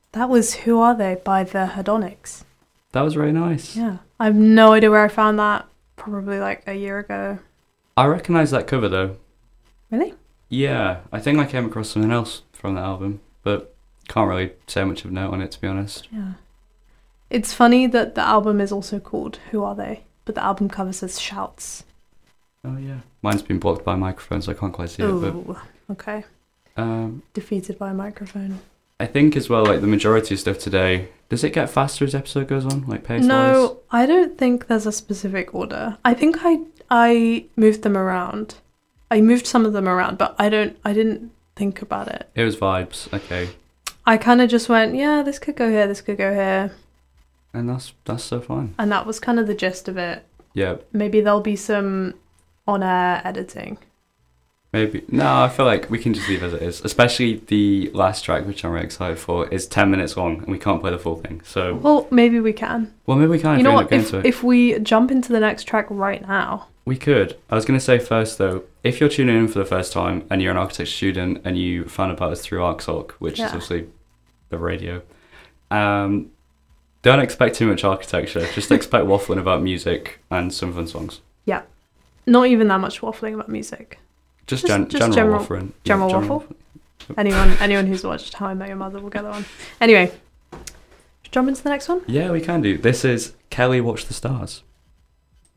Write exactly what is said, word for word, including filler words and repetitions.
That was Who Are They by the Hedonics. That was really nice. Yeah. I have no idea where I found that. Probably like a year ago. I recognise that cover though. Really? Yeah, I think I came across something else from that album, but can't really say much of note on it, to be honest. Yeah. It's funny that the album is also called Who Are They? But the album cover says Shouts. Oh yeah. Mine's been blocked by a microphone, so I can't quite see Ooh, it. But okay. um, Defeated by a microphone. I think as well, like the majority of stuff today, does it get faster as the episode goes on, like pace-wise? No, I don't think there's a specific order. I think I I moved them around. I moved some of them around, but I don't. I didn't think about it. It was vibes, okay. I kind of just went, yeah, this could go here, this could go here, And that's that's so fun. and that was kind of the gist of it. Yeah, Maybe there'll be some on-air editing. maybe. No, I feel like we can just leave as it is. Especially the last track, which I'm really excited for, is ten minutes long, and we can't play the full thing. So, Well, maybe we can. well, maybe we can. You if know we end what? up getting If to it. if we jump into the next track right now, We could. I was going to say first, though, if you're tuning in for the first time and you're an architecture student and you found about us through ArcSoc, which Yeah. is obviously the radio, um, don't expect too much architecture. Just expect waffling about music and some fun songs. not even that much waffling about music. Just, Just- gen- just general, general- waffling. general waffle? Anyone anyone who's watched How I Met Your Mother will get that one. Anyway, jump into the next one. Yeah, we can do. This is Kelly Watch the Stars.